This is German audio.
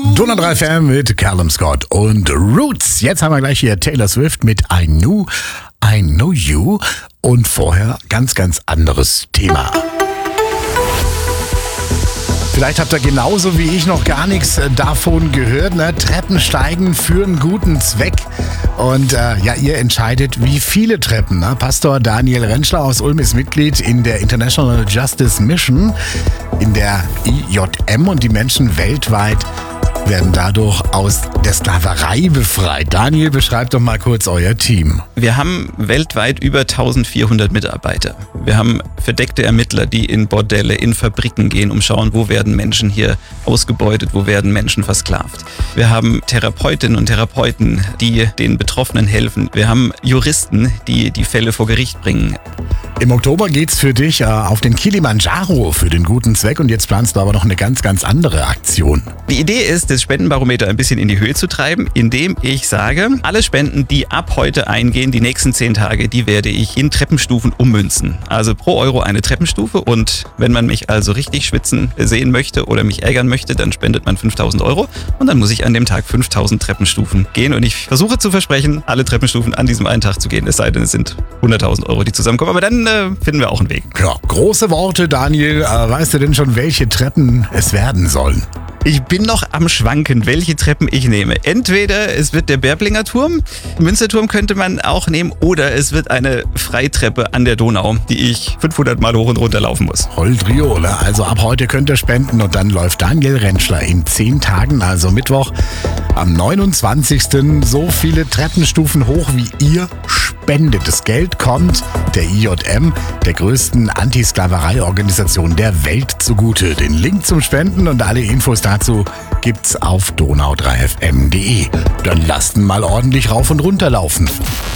Donau 3 FM mit Callum Scott und Roots. Jetzt haben wir gleich hier Taylor Swift mit I Know You und vorher ganz anderes Thema. Vielleicht habt ihr genauso wie ich noch gar nichts davon gehört. Ne? Treppensteigen für einen guten Zweck. Und ihr entscheidet, wie viele Treppen. Ne? Pastor Daniel Rentschler aus Ulm ist Mitglied in der International Justice Mission, in der IJM, und die Menschen weltweit werden dadurch aus der Sklaverei befreit. Daniel, beschreibt doch mal kurz euer Team. Wir haben weltweit über 1400 Mitarbeiter. Wir haben verdeckte Ermittler, die in Bordelle, in Fabriken gehen, um schauen, wo werden Menschen hier ausgebeutet, wo werden Menschen versklavt. Wir haben Therapeutinnen und Therapeuten, die den Betroffenen helfen. Wir haben Juristen, die die Fälle vor Gericht bringen. Im Oktober geht's für dich auf den Kilimanjaro für den guten Zweck, und jetzt planst du aber noch eine ganz andere Aktion. Die Idee ist, das Spendenbarometer ein bisschen in die Höhe zu treiben, indem ich sage, alle Spenden, die ab heute eingehen, die nächsten 10 Tage, die werde ich in Treppenstufen ummünzen. Also pro Euro eine Treppenstufe, und wenn man mich also richtig schwitzen sehen möchte oder mich ärgern möchte, dann spendet man 5.000 Euro, und dann muss ich an dem Tag 5.000 Treppenstufen gehen, und ich versuche zu versprechen, alle Treppenstufen an diesem einen Tag zu gehen, es sei denn, es sind 100.000 Euro, die zusammenkommen, aber dann finden wir auch einen Weg. Ja, große Worte, Daniel. Weißt du denn schon, welche Treppen es werden sollen? Ich bin noch am Schwanken, welche Treppen ich nehme. Entweder es wird der Bärblinger Turm, Münsterturm könnte man auch nehmen, oder es wird eine Freitreppe an der Donau, die ich 500 Mal hoch und runter laufen muss. Holdriole, also ab heute könnt ihr spenden, und dann läuft Daniel Rentschler in 10 Tagen, also Mittwoch, am 29. so viele Treppenstufen hoch, wie ihr spendet. Das Geld kommt der IJM, der größten Antisklaverei-Organisation der Welt, zugute. Den Link zum Spenden und alle Infos dazu gibt's auf donau3fm.de. Dann lasst ihn mal ordentlich rauf und runter laufen.